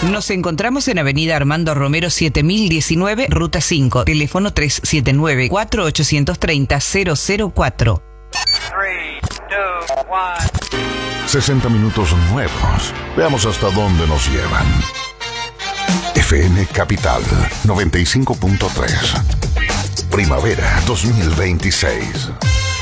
Nos encontramos en Avenida Armando Romero 7019, Ruta 5, teléfono 379-4830-004. 60 minutos nuevos. Veamos hasta dónde nos llevan. FM Capital 95.3. Primavera 2026.